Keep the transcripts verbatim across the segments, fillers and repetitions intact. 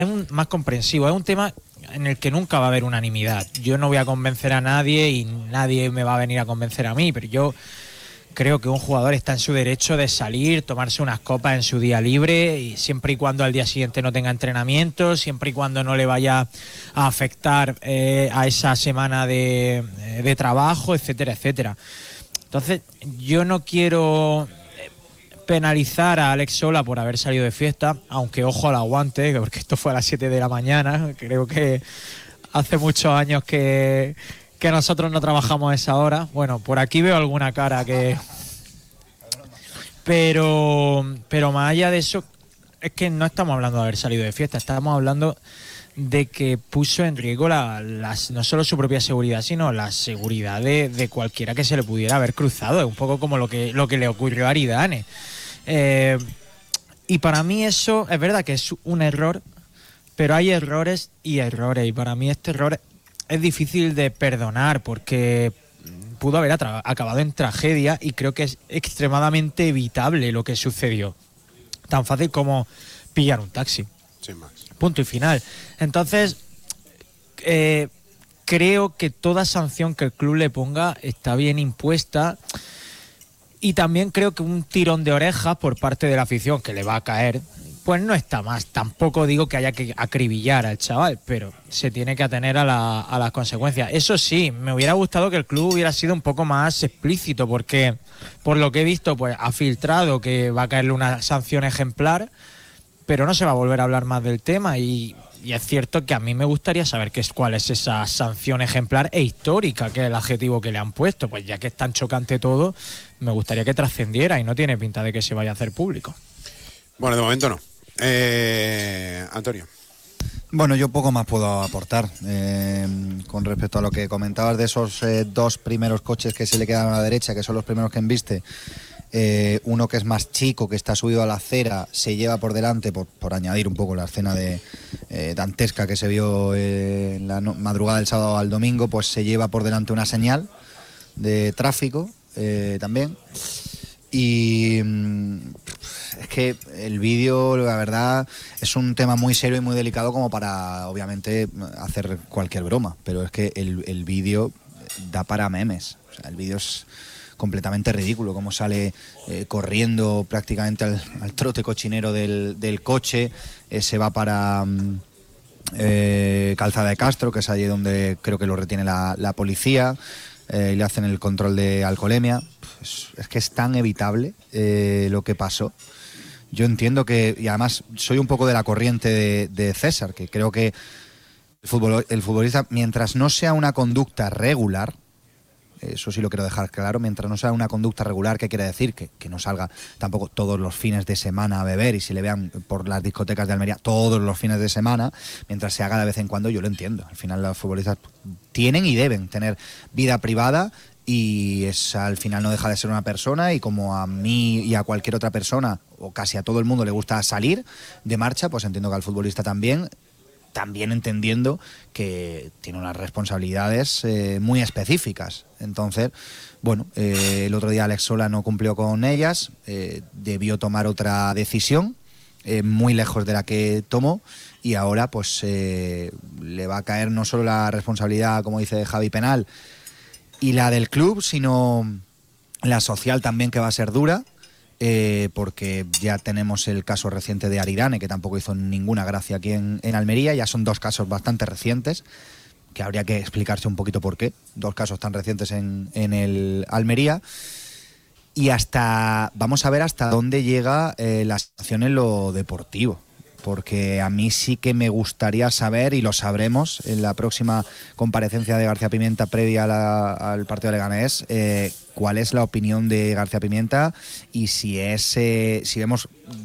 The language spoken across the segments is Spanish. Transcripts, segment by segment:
es un, más comprensivo. Es un tema en el que nunca va a haber unanimidad. Yo no voy a convencer a nadie y nadie me va a venir a convencer a mí, pero yo creo que un jugador está en su derecho de salir, tomarse unas copas en su día libre, y siempre y cuando al día siguiente no tenga entrenamiento, siempre y cuando no le vaya a afectar eh, a esa semana de, de trabajo, etcétera, etcétera. Entonces, yo no quiero penalizar a Alex Sola por haber salido de fiesta, aunque ojo al aguante, porque esto fue a las siete de la mañana. Creo que hace muchos años que, que nosotros no trabajamos a esa hora. Bueno, por aquí veo alguna cara que... Pero, pero más allá de eso, es que no estamos hablando de haber salido de fiesta, estamos hablando de que puso en riesgo la, la, no solo su propia seguridad, sino la seguridad de, de cualquiera que se le pudiera haber cruzado. Es un poco como lo que, lo que le ocurrió a Aridane. Eh, y para mí eso es verdad que es un error, pero hay errores y errores, y para mí este error es difícil de perdonar porque pudo haber acabado en tragedia, y creo que es extremadamente evitable lo que sucedió. Tan fácil como pillar un taxi. Sin más. Punto y final. Entonces, eh, creo que toda sanción que el club le ponga está bien impuesta, y también creo que un tirón de orejas por parte de la afición que le va a caer, pues no está más. Tampoco digo que haya que acribillar al chaval, pero se tiene que atener a, la, a las consecuencias. Eso sí, me hubiera gustado que el club hubiera sido un poco más explícito, porque por lo que he visto, pues ha filtrado que va a caerle una sanción ejemplar, pero no se va a volver a hablar más del tema, y, y es cierto que a mí me gustaría saber qué es, cuál es esa sanción ejemplar e histórica, que es el adjetivo que le han puesto. Pues ya que es tan chocante todo, me gustaría que trascendiera, y no tiene pinta de que se vaya a hacer público. Bueno, de momento no. Eh, Antonio. Bueno, yo poco más puedo aportar eh, con respecto a lo que comentabas de esos eh, dos primeros coches que se le quedan a la derecha, que son los primeros que embiste. Eh, uno que es más chico, que está subido a la acera, se lleva por delante, por, por añadir un poco la escena de eh, dantesca que se vio eh, en la no, madrugada del sábado al domingo, pues se lleva por delante una señal de tráfico eh, también. Y mmm, es que el vídeo, la verdad, es un tema muy serio y muy delicado como para, obviamente, hacer cualquier broma, pero es que el, el vídeo da para memes. O sea, el vídeo es completamente ridículo, como sale eh, corriendo prácticamente al, al trote cochinero del, del coche, eh, se va para um, eh, Calzada de Castro, que es allí donde creo que lo retiene la, la policía, eh, y le hacen el control de alcoholemia. Es, es que es tan evitable eh, lo que pasó. Yo entiendo que, y además soy un poco de la corriente de, de César, que creo que el, futbol, el futbolista, mientras no sea una conducta regular, eso sí lo quiero dejar claro, mientras no sea una conducta regular, ¿qué quiere decir? Que, que no salga tampoco todos los fines de semana a beber, y si le vean por las discotecas de Almería todos los fines de semana, mientras se haga de vez en cuando, yo lo entiendo. Al final los futbolistas tienen y deben tener vida privada, y es, al final no deja de ser una persona, y como a mí y a cualquier otra persona, o casi a todo el mundo, le gusta salir de marcha, pues entiendo que al futbolista también, también entendiendo que tiene unas responsabilidades eh, muy específicas. Entonces, bueno, eh, el otro día Alex Sola no cumplió con ellas, eh, debió tomar otra decisión, eh, muy lejos de la que tomó, y ahora pues eh, le va a caer no solo la responsabilidad, como dice Javi, penal, y la del club, sino la social también, que va a ser dura. Eh, porque ya tenemos el caso reciente de Aridane, que tampoco hizo ninguna gracia aquí en, en Almería. Ya son dos casos bastante recientes, que habría que explicarse un poquito por qué. Dos casos tan recientes en, en el Almería. Y hasta vamos a ver hasta dónde llega eh, la situación en lo deportivo. Porque a mí sí que me gustaría saber, y lo sabremos en la próxima comparecencia de García Pimienta previa a la, al partido de Leganés, eh, cuál es la opinión de García Pimienta, y si es eh, si vemos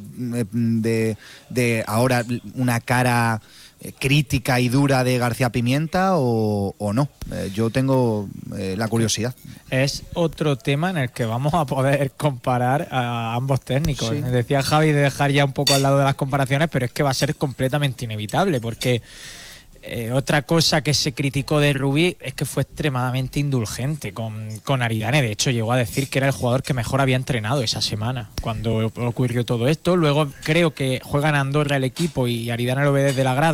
de, de ahora una cara crítica y dura de García Pimienta o, o no. Eh, yo tengo eh, la curiosidad. Es otro tema en el que vamos a poder comparar a ambos técnicos. Sí. Decía Javi de dejar ya un poco al lado de las comparaciones, pero es que va a ser completamente inevitable, porque eh, otra cosa que se criticó de Rubí es que fue extremadamente indulgente con, con Aridane. De hecho, llegó a decir que era el jugador que mejor había entrenado esa semana cuando ocurrió todo esto. Luego creo que juega en Andorra el equipo y Aridane lo ve desde la grada